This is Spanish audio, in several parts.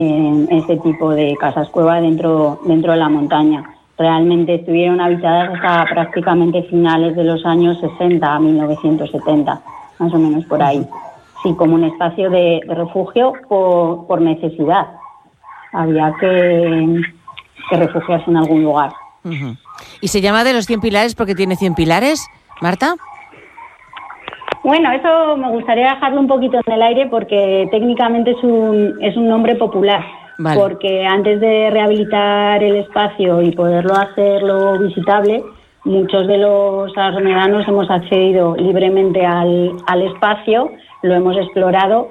este tipo de casas cueva dentro de la montaña. Realmente estuvieron habitadas hasta prácticamente finales de los años 60 a 1970, más o menos por ahí. Sí, como un espacio de refugio por necesidad. Había que refugiarse en algún lugar. Uh-huh. ¿Y se llama de los 100 pilares porque tiene 100 pilares, Marta? Bueno, eso me gustaría dejarlo un poquito en el aire porque técnicamente es un nombre popular. Vale. Porque antes de rehabilitar el espacio y poderlo hacerlo visitable, muchos de los armedanos hemos accedido libremente al espacio, lo hemos explorado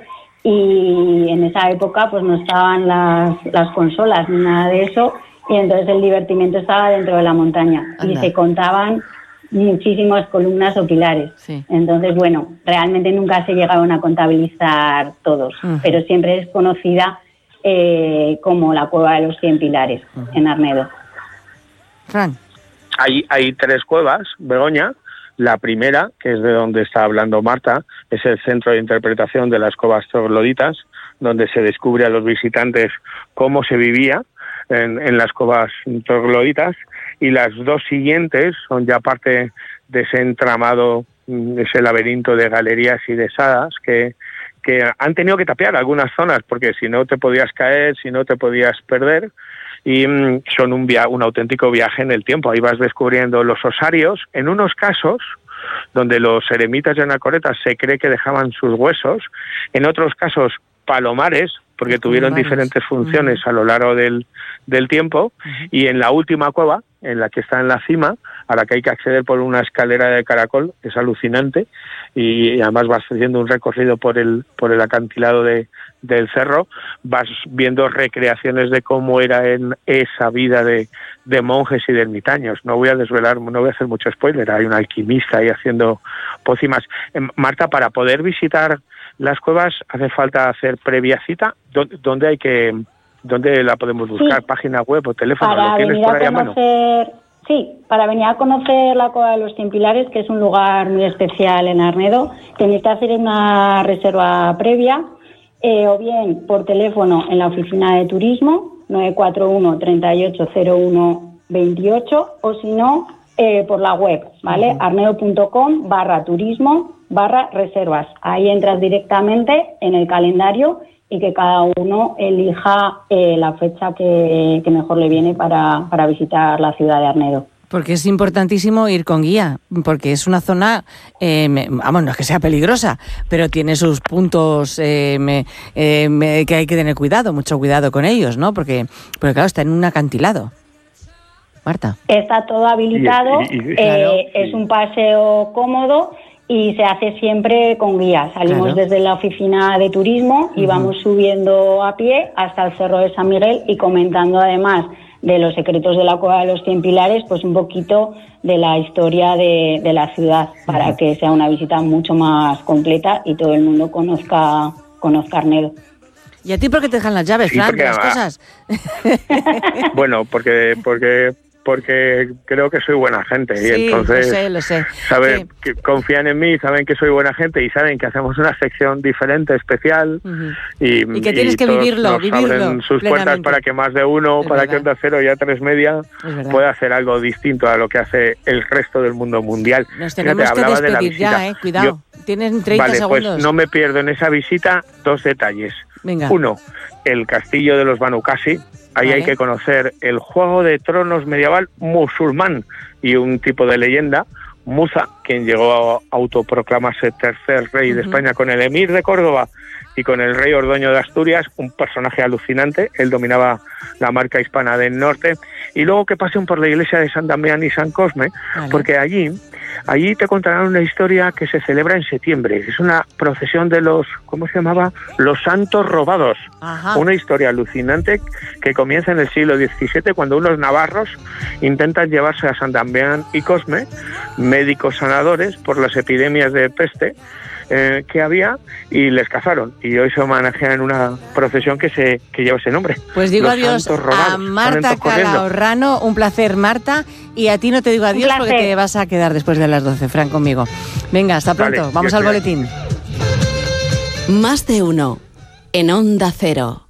y en esa época pues no estaban las consolas ni nada de eso y entonces el divertimento estaba dentro de la montaña. Anda. Y se contaban muchísimas columnas o pilares. Sí. Entonces, bueno, realmente nunca se llegaron a contabilizar todos, pero siempre es conocida como la cueva de los 100 pilares en Arnedo. Fran. Hay 3 cuevas, Begoña. La primera, que es de donde está hablando Marta, es el centro de interpretación de las cuevas trogloditas, donde se descubre a los visitantes cómo se vivía en las cuevas trogloditas, y las 2 siguientes son ya parte de ese entramado, ese laberinto de galerías y de salas que han tenido que tapiar algunas zonas, porque si no te podías caer, si no te podías perder, y son un auténtico viaje en el tiempo. Ahí vas descubriendo los osarios, en unos casos donde los eremitas y anacoretas se cree que dejaban sus huesos, en otros casos palomares, porque tuvieron diferentes funciones a lo largo del tiempo, y en la última cueva, en la que está en la cima, a la que hay que acceder por una escalera de caracol, es alucinante, y además vas haciendo un recorrido por el acantilado del cerro, vas viendo recreaciones de cómo era en esa vida de monjes y de ermitaños. No voy a desvelar, no voy a hacer mucho spoiler, hay un alquimista ahí haciendo pócimas. Marta, para poder visitar las cuevas hace falta hacer previa cita. ¿Dónde la podemos buscar? Sí. ¿Página web o teléfono? ¿Lo tienes por ahí a mano? Sí, para venir a conocer la Cueva de los 100 Pilares, que es un lugar muy especial en Arnedo, tenéis que hacer una reserva previa, o bien por teléfono en la oficina de turismo, 941 3801 28, o si no, por la web, ¿vale? arnedo.com/turismo/reservas. Ahí entras directamente en el calendario y que cada uno elija la fecha que mejor le viene para visitar la ciudad de Arnedo. Porque es importantísimo ir con guía, porque es una zona, no es que sea peligrosa, pero tiene sus puntos que hay que tener cuidado, mucho cuidado con ellos, ¿no? Porque claro, está en un acantilado. Marta. Está todo habilitado, es un paseo cómodo y se hace siempre con guía. Salimos desde la oficina de turismo y vamos subiendo a pie hasta el Cerro de San Miguel y comentando además de los secretos de la Cueva de los 100 Pilares, pues un poquito de la historia de la ciudad, para que sea una visita mucho más completa y todo el mundo conozca Arnedo. ¿Y a ti por qué te dejan las llaves, Fran, de las cosas? Bueno, porque creo que soy buena gente, y entonces lo sé. Saben que confían en mí, saben que soy buena gente y saben que hacemos una sección diferente, especial, y que tienes que vivirlo abren sus puertas para que más de uno, para que Onda Cero y A3 Media pueda hacer algo distinto a lo que hace el resto del mundo mundial. Nos tenemos que despedir ya, cuidado. Tienen 30 segundos. Pues no me pierdo en esa visita 2 detalles. Venga. 1, el castillo de los Banu Qasi. Ahí hay que conocer el Juego de Tronos medieval musulmán y un tipo de leyenda, Musa, quien llegó a autoproclamarse tercer rey de España con el emir de Córdoba y con el rey Ordoño de Asturias, un personaje alucinante. Él dominaba la marca hispana del norte. Y luego que pasen por la iglesia de San Damián y San Cosme, porque allí te contarán una historia que se celebra en septiembre. Es una procesión de los, ¿cómo se llamaba? Los santos robados. Una historia alucinante que comienza en el siglo XVII, cuando unos navarros intentan llevarse a San Damián y Cosme, médicos sanadores, por las epidemias de peste que había, y les cazaron, y hoy se homenajea en una procesión que lleva ese nombre. Pues digo adiós a Marta Calahorrano. Un placer, Marta, y a ti no te digo adiós porque te vas a quedar después de las 12, Fran, conmigo. Venga, hasta pronto. Vamos al boletín. Más de uno en Onda Cero.